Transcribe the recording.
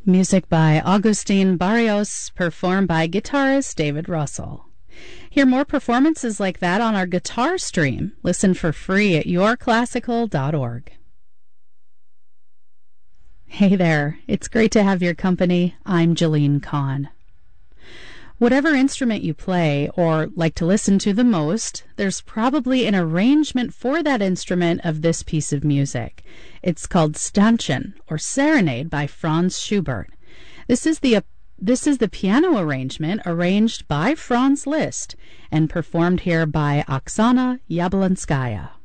Music by Agustin Barrios, performed by guitarist David Russell. Hear more performances like that on our guitar stream. Listen for free at yourclassical.org. Hey there, it's great to have your company. I'm Jolene Kahn. Whatever instrument you play or like to listen to the most, there's probably an arrangement for that instrument of this piece of music. It's called Stanchen, or Serenade, by Franz Schubert. This is the piano arrangement arranged by Franz Liszt and performed here by Oksana Yablonskaya.